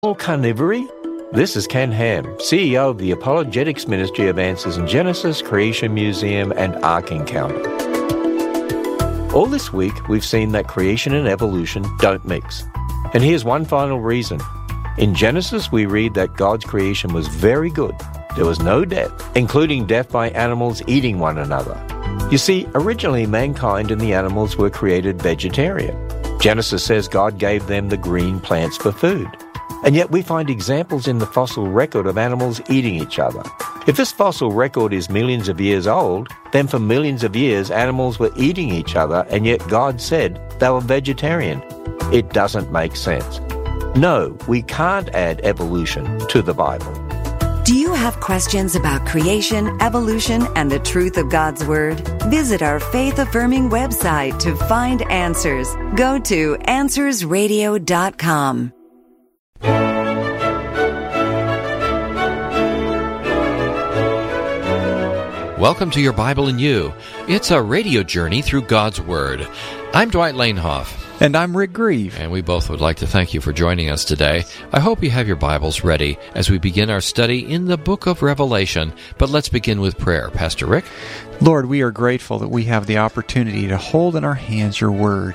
Or carnivory? This is Ken Ham, CEO of the Apologetics Ministry of Answers in Genesis, Creation Museum, and Ark Encounter. All this week, we've seen that creation and evolution don't mix. And here's one final reason. In Genesis, we read that God's creation was very good. There was no death, including death by animals eating one another. You see, originally mankind and the animals were created vegetarian. Genesis says God gave them the green plants for food. And yet we find examples in the fossil record of animals eating each other. If this fossil record is millions of years old, then for millions of years animals were eating each other, and yet God said they were vegetarian. It doesn't make sense. No, we can't add evolution to the Bible. Do you have questions about creation, evolution, and the truth of God's Word? Visit our faith-affirming website to find answers. Go to AnswersRadio.com. Welcome to Your Bible in You. It's a radio journey through God's Word. I'm Dwight Lanehoff. And I'm Rick Grieve. And we both would like to thank you for joining us today. I hope you have your Bibles ready as we begin our study in the book of Revelation. But let's begin with prayer. Pastor Rick? Lord, we are grateful that we have the opportunity to hold in our hands your Word.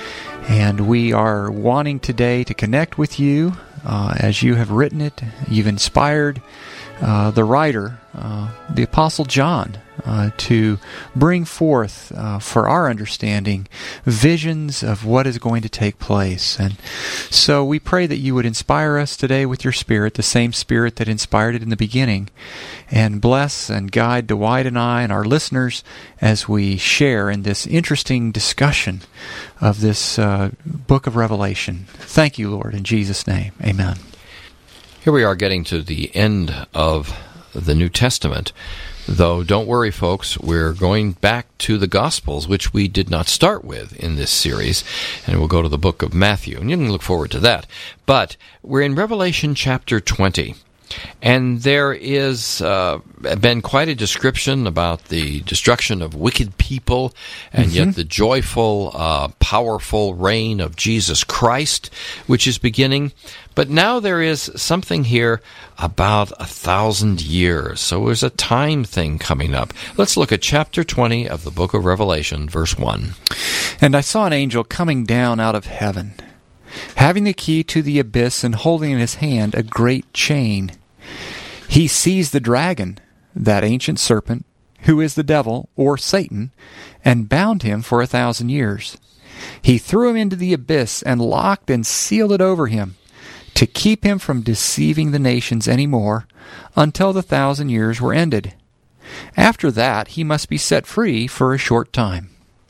And we are wanting today to connect with you as you have written it. You've inspired the writer, the Apostle John, to bring forth, for our understanding, visions of what is going to take place. And so we pray that you would inspire us today with your Spirit, the same Spirit that inspired it in the beginning, and bless and guide Dwight and I and our listeners as we share in this interesting discussion of this book of Revelation. Thank you, Lord, in Jesus' name. Amen. Here we are getting to the end of the New Testament, though don't worry, folks, we're going back to the Gospels, which we did not start with in this series, and we'll go to the book of Matthew, and you can look forward to that. But we're in Revelation chapter 20. And there is been quite a description about the destruction of wicked people, and yet the joyful, powerful reign of Jesus Christ, which is beginning. But now there is something here about 1,000 years. So there's a time thing coming up. Let's look at chapter 20 of the book of Revelation, verse 1. And I saw an angel coming down out of heaven, having the key to the abyss and holding in his hand a great chain. He seized the dragon, that ancient serpent, who is the devil, or Satan, and bound him for 1,000 years. He threw him into the abyss and locked and sealed it over him, to keep him from deceiving the nations any more, until the 1,000 years were ended. After that, he must be set free for a short time.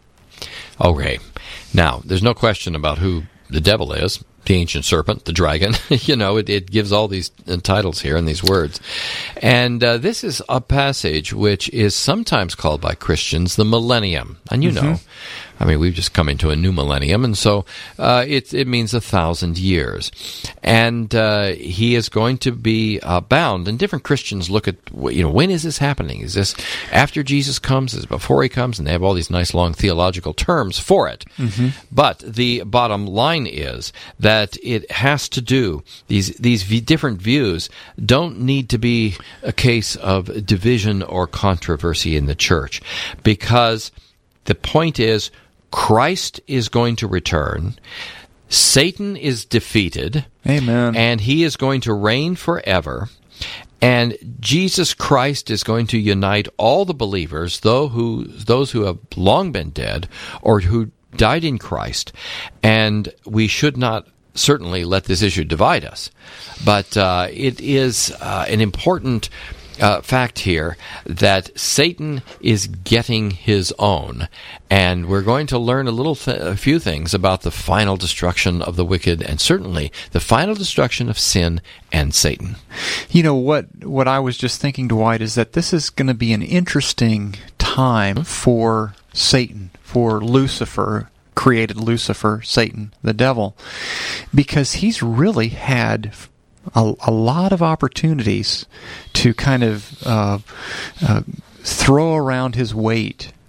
Okay. Now, there's no question about who the devil is, the ancient serpent, the dragon. It gives all these titles here and these words. And this is a passage which is sometimes called by Christians the millennium. And we've just come into a new millennium, and so it means 1,000 years. And he is going to be bound. And different Christians look at, when is this happening? Is this after Jesus comes? Is it before he comes? And they have all these nice long theological terms for it. But the bottom line is that it has to do, these different views don't need to be a case of division or controversy in the church, because the point is, Christ is going to return, Satan is defeated, Amen, and he is going to reign forever, and Jesus Christ is going to unite all the believers, those who have long been dead or who died in Christ, and we should not certainly let this issue divide us. But it is an important fact here that Satan is getting his own, and we're going to learn a few things about the final destruction of the wicked, and certainly the final destruction of sin and Satan. What I was just thinking, Dwight, is that this is going to be an interesting time for Satan, for Lucifer, created Lucifer, Satan, the devil, because he's really had a lot of opportunities to kind of throw around his weight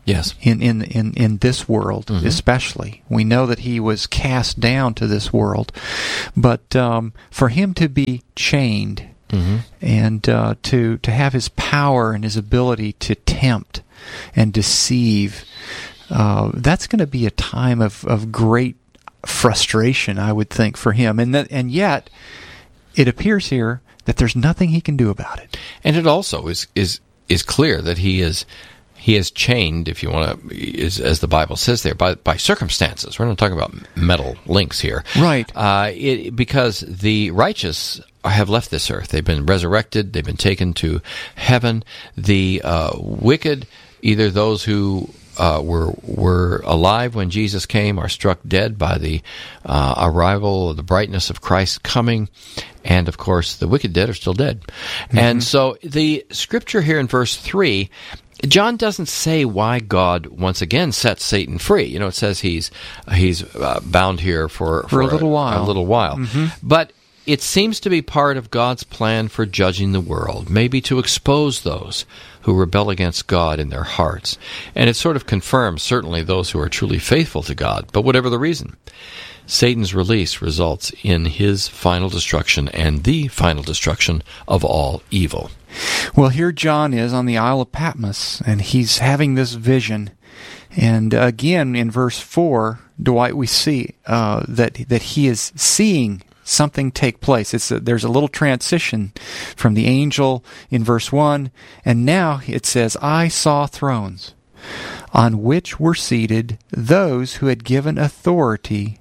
Yes. In this world, especially. We know that he was cast down to this world. But for him to be chained and to have his power and his ability to tempt and deceive, that's going to be a time of great frustration, I would think, for him. And yet, it appears here that there's nothing he can do about it. And it also is clear that he is chained, if you want to, as the Bible says there, by circumstances. We're not talking about metal links here. Right. Because the righteous have left this earth. They've been resurrected. They've been taken to heaven. The wicked, either those who were alive when Jesus came, are struck dead by the arrival of the brightness of Christ coming, and of course the wicked dead are still dead. And so the scripture here in verse 3, John doesn't say why God once again sets Satan free. You know, it says he's bound here for a little while. A little while. But it seems to be part of God's plan for judging the world, maybe to expose those who rebel against God in their hearts. And it sort of confirms, certainly, those who are truly faithful to God. But whatever the reason, Satan's release results in his final destruction and the final destruction of all evil. Well, here John is on the Isle of Patmos, and he's having this vision. And again, in verse 4, Dwight, we see that he is seeing something take place. There's a little transition from the angel in verse 1, and now it says, I saw thrones on which were seated those who had been given authority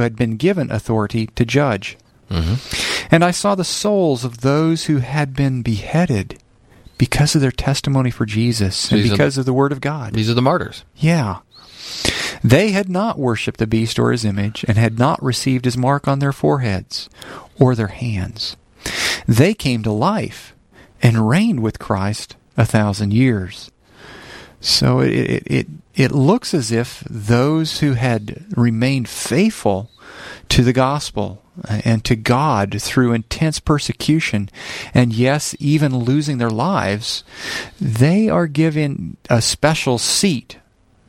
to judge. And I saw the souls of those who had been beheaded because of their testimony for Jesus and because of the word of God. These are the martyrs. Yeah. They had not worshipped the beast or his image, and had not received his mark on their foreheads or their hands. They came to life and reigned with Christ 1,000 years. So it looks as if those who had remained faithful to the gospel and to God through intense persecution, and yes, even losing their lives, they are given a special seat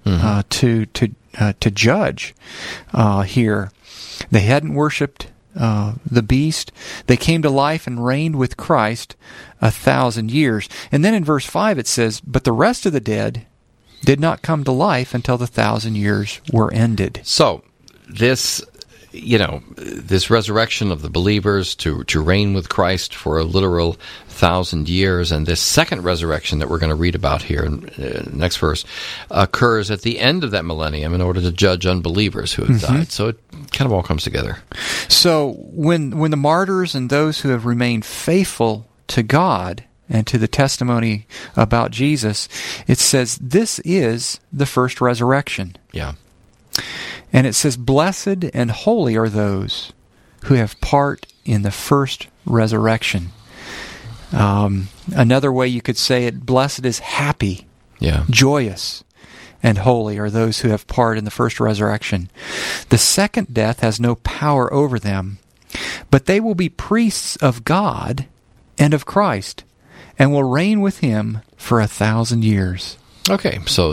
to judge here. They hadn't worshipped the beast. They came to life and reigned with Christ 1,000 years. And then in verse 5 it says, but the rest of the dead did not come to life until the 1,000 years were ended. So this resurrection of the believers to reign with Christ for a literal 1,000 years, and this second resurrection that we're going to read about here in the next verse occurs at the end of that millennium in order to judge unbelievers who have died. So it kind of all comes together. So when the martyrs and those who have remained faithful to God and to the testimony about Jesus, it says this is the first resurrection. Yeah. And it says, blessed and holy are those who have part in the first resurrection. Another way you could say it, blessed is happy, joyous, and holy are those who have part in the first resurrection. The second death has no power over them, but they will be priests of God and of Christ, and will reign with him for 1,000 years. Okay, so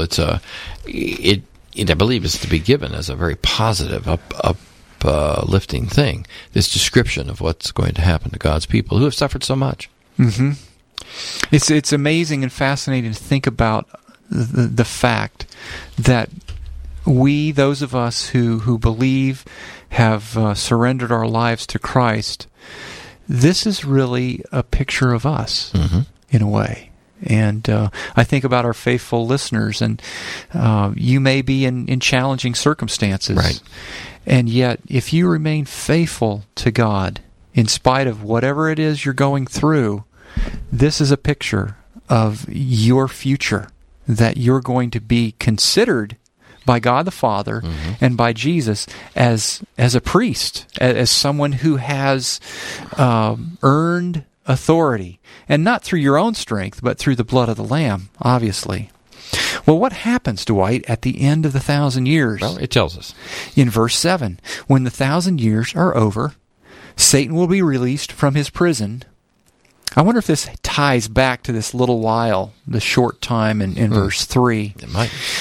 I believe it's to be given as a very positive, uplifting thing, this description of what's going to happen to God's people who have suffered so much. It's amazing and fascinating to think about the fact that we, those of us who believe, have surrendered our lives to Christ, this is really a picture of us, in a way. And I think about our faithful listeners, and you may be in challenging circumstances. Right. And yet, if you remain faithful to God, in spite of whatever it is you're going through, this is a picture of your future, that you're going to be considered by God the Father and by Jesus as a priest, as someone who has earned authority, and not through your own strength, but through the blood of the Lamb, obviously. Well, what happens, Dwight, at the end of the 1,000 years? Well, it tells us. In verse 7, when the 1,000 years are over, Satan will be released from his prison. I wonder if this ties back to this little while, the short time in verse 3. It might.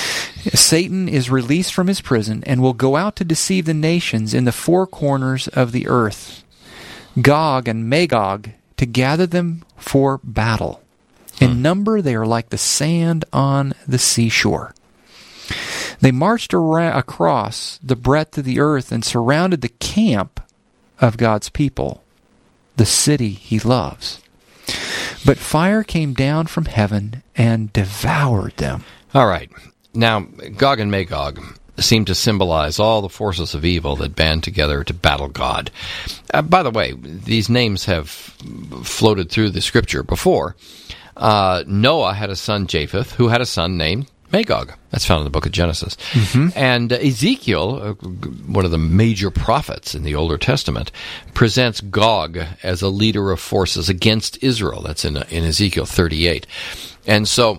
Satan is released from his prison and will go out to deceive the nations in the four corners of the earth, Gog and Magog, to gather them for battle. In number, they are like the sand on the seashore. They marched across the breadth of the earth and surrounded the camp of God's people, the city he loves. But fire came down from heaven and devoured them. All right. Now, Gog and Magog seem to symbolize all the forces of evil that band together to battle God. By the way, these names have floated through the Scripture before. Noah had a son, Japheth, who had a son named Magog. That's found in the book of Genesis. And Ezekiel, one of the major prophets in the Older Testament, presents Gog as a leader of forces against Israel. That's in Ezekiel 38. And so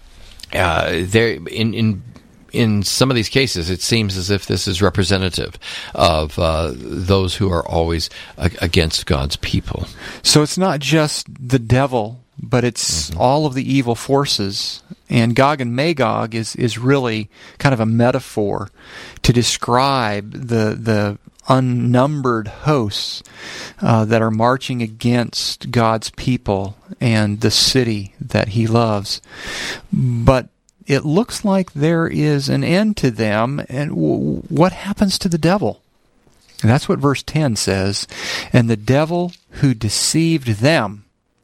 there in some of these cases, it seems as if this is representative of those who are always against God's people. So it's not just the devil, but it's all of the evil forces. And Gog and Magog is really kind of a metaphor to describe the unnumbered hosts that are marching against God's people and the city that he loves. But it looks like there is an end to them, and what happens to the devil? And that's what verse 10 says. And the devil who deceived them,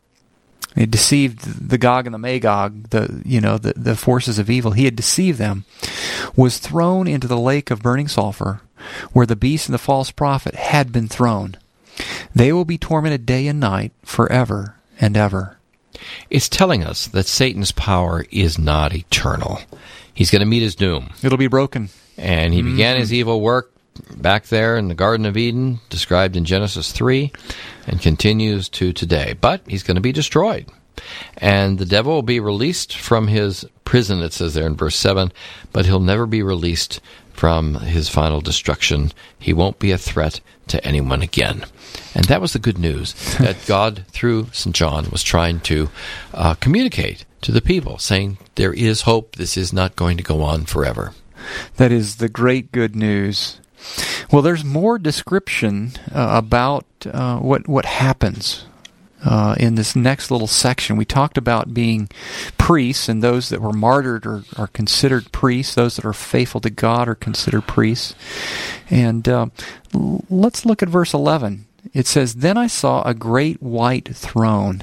he deceived the Gog and the Magog, the forces of evil. He had deceived them, was thrown into the lake of burning sulfur, where the beast and the false prophet had been thrown. They will be tormented day and night forever and ever. It's telling us that Satan's power is not eternal. He's going to meet his doom. It'll be broken. And he began his evil work back there in the Garden of Eden, described in Genesis 3, and continues to today. But he's going to be destroyed. And the devil will be released from his prison, it says there in verse 7, but he'll never be released from his final destruction. He won't be a threat to anyone again. And that was the good news that God, through St. John, was trying to communicate to the people, saying there is hope. This is not going to go on forever. That is the great good news. Well, there's more description about what happens in this next little section. We talked about being priests, and those that were martyred are considered priests. Those that are faithful to God are considered priests. And let's look at verse 11. It says, "Then I saw a great white throne,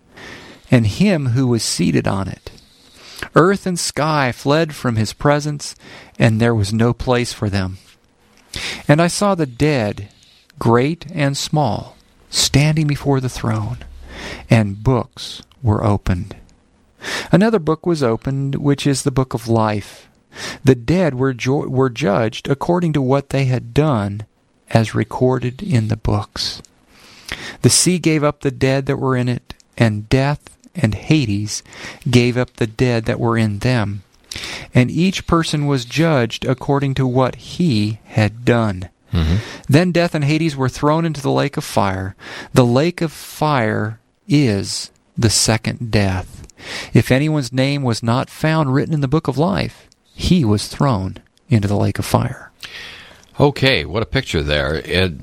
and him who was seated on it. Earth and sky fled from his presence, and there was no place for them. And I saw the dead, great and small, standing before the throne, and books were opened. Another book was opened, which is the book of life. The dead were judged according to what they had done, as recorded in the books. The sea gave up the dead that were in it, and death and Hades gave up the dead that were in them. And each person was judged according to what he had done. Then death and Hades were thrown into the lake of fire. The lake of fire is the second death. If anyone's name was not found written in the book of life, he was thrown into the lake of fire." Okay, what a picture there.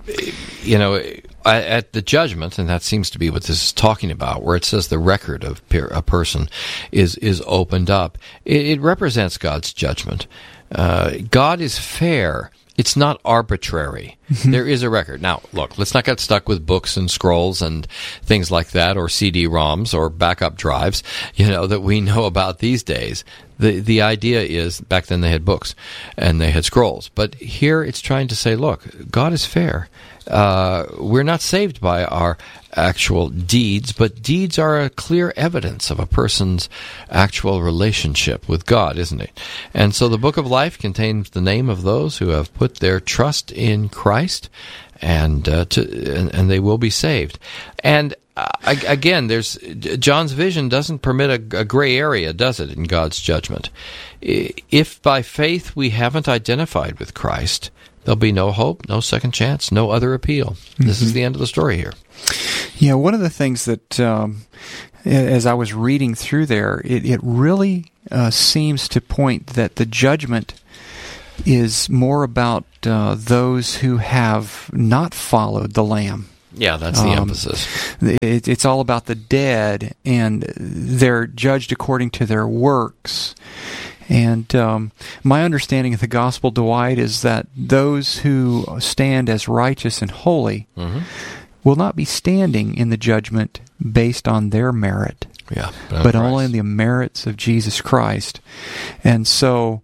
At the judgment, and that seems to be what this is talking about, where it says the record of a person is opened up, it represents God's judgment. God is fair. It's not arbitrary. There is a record. Now, look, let's not get stuck with books and scrolls and things like that, or CD-ROMs or backup drives, that we know about these days. The idea is, back then they had books and they had scrolls. But here it's trying to say, look, God is fair. We're not saved by our actual deeds, but deeds are a clear evidence of a person's actual relationship with God, isn't it? And so the book of life contains the name of those who have put their trust in Christ, and they will be saved. And again, John's vision doesn't permit a gray area, does it, in God's judgment? If by faith we haven't identified with Christ, there'll be no hope, no second chance, no other appeal. This is the end of the story here. Yeah, one of the things that as I was reading through there, it really seems to point that the judgment is more about those who have not followed the Lamb. Yeah, that's the emphasis. It's all about the dead, and they're judged according to their works. And my understanding of the gospel, Dwight, is that those who stand as righteous and holy will not be standing in the judgment based on their merit, but only on the merits of Jesus Christ. And so,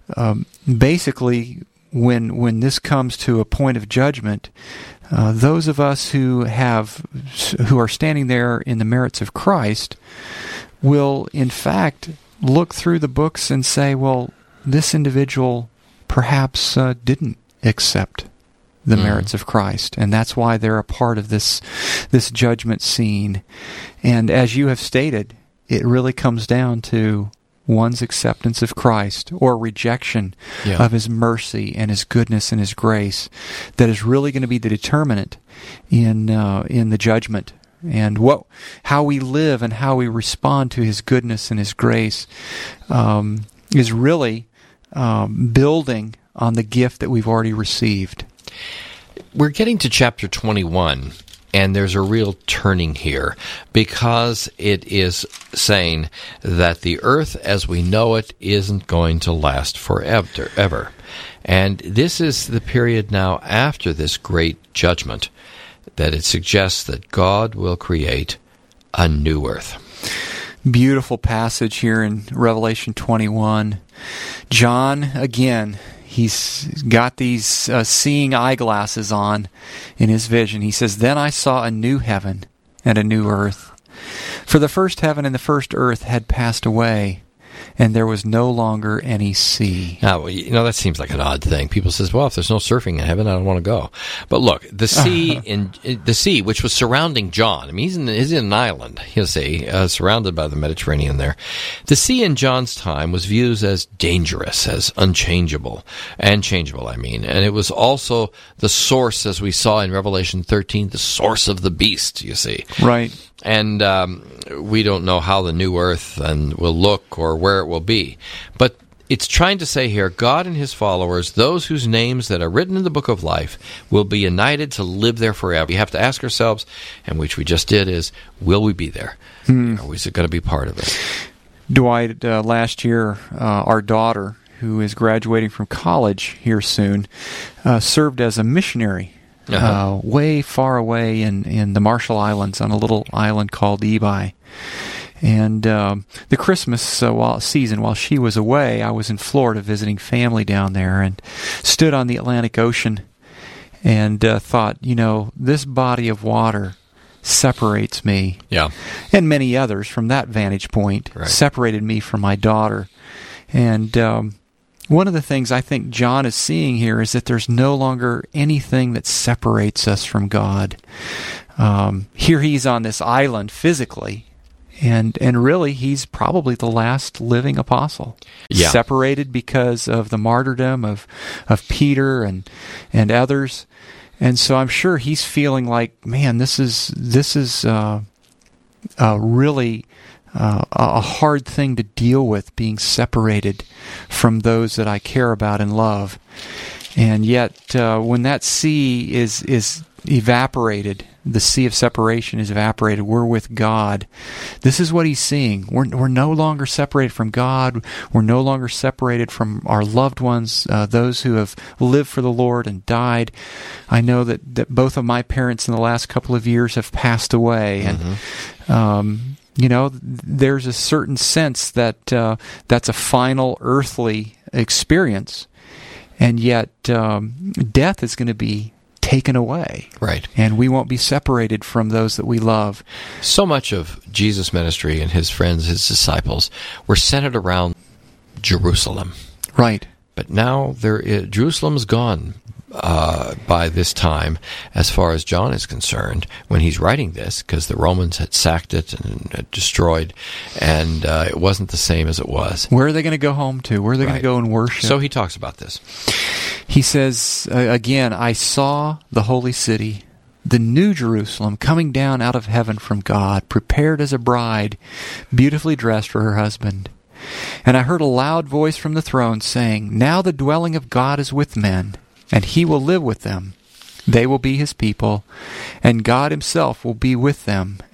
basically, when this comes to a point of judgment, those of us who are standing there in the merits of Christ will, in fact, look through the books and say, well, this individual perhaps didn't accept the merits of Christ, and that's why they're a part of this judgment scene. And as you have stated, it really comes down to one's acceptance of Christ or rejection of His mercy and His goodness and His grace that is really going to be the determinant in the judgment. And how we live and how we respond to His goodness and His grace is really building on the gift that we've already received. We're getting to chapter 21, and there's a real turning here, because it is saying that the earth as we know it isn't going to last forever. And this is the period now after this great judgment that it suggests that God will create a new earth. Beautiful passage here in Revelation 21. John, again, he's got these seeing eyeglasses on in his vision. He says, "Then I saw a new heaven and a new earth. For the first heaven and the first earth had passed away, and there was no longer any sea." Now, that seems like an odd thing. People says, well, if there's no surfing in heaven, I don't want to go. But look, the sea, which was surrounding John, I mean, he's in an island, you see, surrounded by the Mediterranean there. The sea in John's time was viewed as dangerous, as unchangeable, and changeable, I mean. And it was also the source, as we saw in Revelation 13, the source of the beast, you see. Right. And we don't know how the new earth will look or where it will be. But it's trying to say here, God and His followers, those whose names that are written in the book of life, will be united to live there forever. We have to ask ourselves, and which we just did, is, will we be there? Or is it going to be part of it? Dwight, last year, our daughter, who is graduating from college here soon, served as a missionary way far away in the Marshall Islands on a little island called Ebi. And the Christmas season, while she was away, I was in Florida visiting family down there and stood on the Atlantic Ocean and thought, this body of water separates me and many others from that vantage point, separated me from my daughter. And one of the things I think John is seeing here is that there's no longer anything that separates us from God. Here he's on this island physically, and really he's probably the last living apostle. Separated because of the martyrdom of Peter and others. And so I'm sure he's feeling like, man, this is really a hard thing to deal with, being separated from those that I care about and love. And yet, when that sea is evaporated, the sea of separation is evaporated, we're with God. This is what he's seeing. We're no longer separated from God. We're no longer separated from our loved ones, those who have lived for the Lord and died. I know that both of my parents in the last couple of years have passed away, and there's a certain sense that that's a final earthly experience, and yet death is going to be taken away. Right. And we won't be separated from those that we love. So much of Jesus' ministry and His friends, His disciples, were centered around Jerusalem. Right. But now Jerusalem's gone by this time, as far as John is concerned, when he's writing this, because the Romans had sacked it and destroyed, and it wasn't the same as it was. Where are they going to go home to? Where are they going to go and worship? So he talks about this. He says, again, I saw the holy city, the New Jerusalem coming down out of heaven from God, prepared as a bride, beautifully dressed for her husband. And I heard a loud voice from the throne saying, "Now the dwelling of God is with men, and He will live with them. They will be His people, and God Himself will be with them